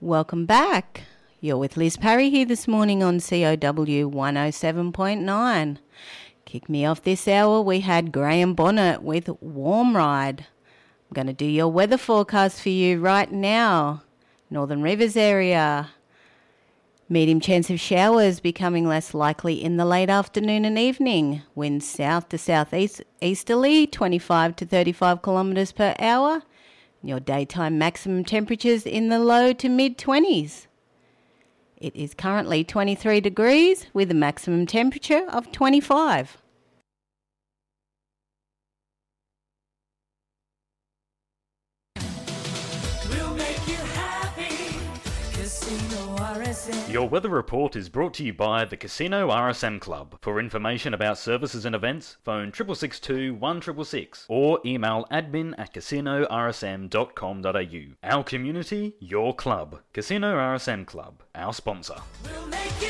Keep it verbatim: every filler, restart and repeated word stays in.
Welcome back. You're with Liz Parry here this morning on C O W one oh seven point nine. Kick me off this hour, we had Graham Bonnet with Warm Ride. I'm going to do your weather forecast for you right now. Northern Rivers area. Medium chance of showers becoming less likely in the late afternoon and evening. Winds south to southeast easterly, twenty-five to thirty-five kilometres per hour. Your daytime maximum temperatures in the low to mid-twenties. It is currently twenty-three degrees with a maximum temperature of twenty-five. Your weather report is brought to you by the Casino R S M Club. For information about services and events, phone six six six two, one six six six or email admin at casino r s m dot com dot a u. Our community, your club. Casino R S M Club, our sponsor. We'll make you